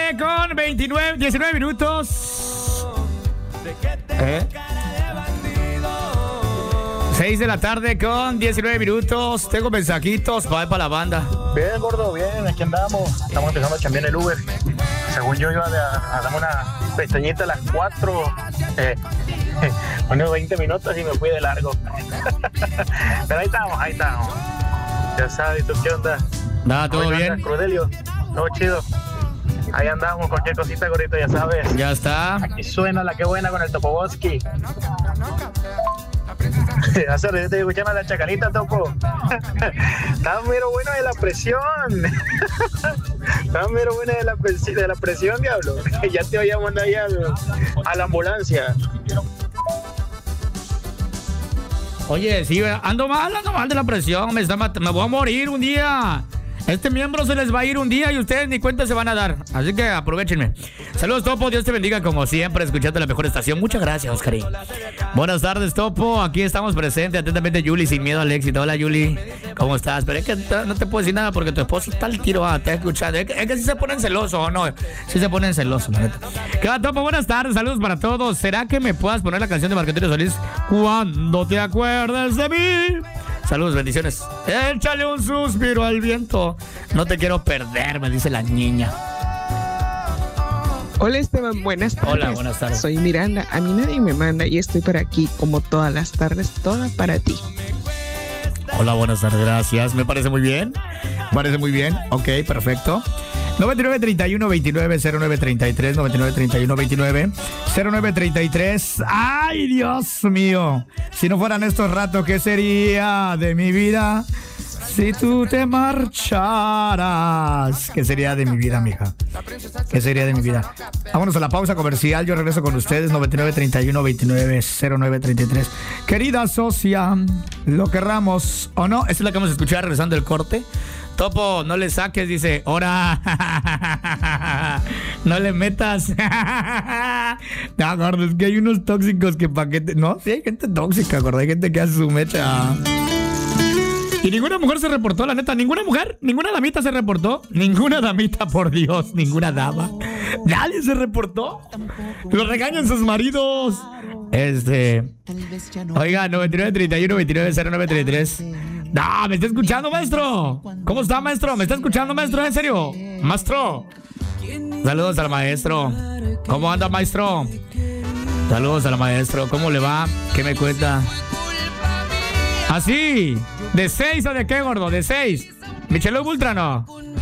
con 19 minutos. 6 de la tarde con 19 minutos. Tengo mensajitos para la banda. Bien, gordo, bien, aquí andamos. Estamos empezando a chambear el Uber. Según yo iba a darme una pestañita a las 4, unos 20 minutos y me fui de largo. Pero ahí estamos. Ya sabes, ¿tú qué onda? Nada, todo bien. Crudelio, todo chido. Ahí andamos, cualquier cosita, gordito, ya sabes. Ya está. Aquí suena la que buena con el Topoboski. Hace rato estoy escuchando a la chacalita, Topo. Está mero bueno de la presión. Está mero bueno de la presión, diablo. Ya te voy a mandar ahí a la ambulancia. Oye, sí, ando mal de la presión. Me voy a morir un día. Este miembro se les va a ir un día y ustedes ni cuenta se van a dar. Así que aprovechenme. Saludos, Topo. Dios te bendiga como siempre, escuchando la mejor estación. Muchas gracias, Oscarín. Buenas tardes, Topo. Aquí estamos presentes. Atentamente, Yuli, sin miedo al éxito. Hola, Yuli. ¿Cómo estás? Pero es que no te puedo decir nada porque tu esposo está al tiro. Te escuchando. Es que sí se ponen celosos, ¿o no? Sí se ponen celosos, la neta. ¿Qué va, Topo? Buenas tardes. Saludos para todos. ¿Será que me puedas poner la canción de Marco Antonio Solís? Cuando te acuerdes de mí. Saludos, bendiciones. Échale un suspiro al viento. No te quiero perder, me dice la niña. Hola, Esteban, buenas tardes. Hola, buenas tardes. Soy Miranda, a mí nadie me manda y estoy por aquí como todas las tardes, toda para ti. Hola, buenas tardes, gracias. Me parece muy bien. Ok, perfecto. 9931-290933, 9931-290933. ¡Ay, Dios mío! Si no fueran estos ratos, ¿qué sería de mi vida si tú te marcharas? ¿Qué sería de mi vida, mija? ¿Qué sería de mi vida? Vámonos a la pausa comercial. Yo regreso con ustedes, 9931-290933. Querida socia, lo querramos o no. Esta es la que vamos a escuchar regresando el corte. Topo, no le saques, dice. ¡Hora! No le metas. No, gordo, es que hay unos tóxicos que paquete. No, sí, hay gente tóxica, gordo. Hay gente que hace su mecha. Y ninguna mujer se reportó, la neta. Ninguna mujer, ninguna damita se reportó. Ninguna damita, por Dios, ninguna dama. Nadie se reportó. Lo regañan sus maridos. Oiga, 9931-290933. No, ¿me está escuchando, maestro? ¿Cómo está, maestro? ¿Me está escuchando, maestro? ¿En serio? Maestro. Saludos al maestro. ¿Cómo anda, maestro? Saludos al maestro. ¿Cómo le va? ¿Qué me cuenta? ¿Así? ¿De 6 o de qué, gordo? ¿De 6? ¿Michelob Ultra no?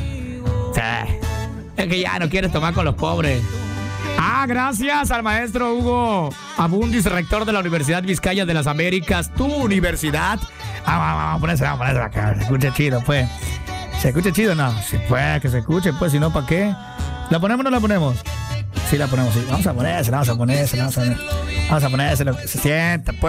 Es que ya no quieres tomar con los pobres. Gracias al maestro Hugo Abundis, rector de la Universidad Vizcaya de las Américas, tu universidad. Vamos a ponerse acá. Se escucha chido, pues. ¿Se escucha chido o no? Sí, pues, que se escuche, pues, si no, ¿para qué? ¿La ponemos o no la ponemos? Sí, la ponemos, sí. Vamos a ponerse, lo que se sienta, pues.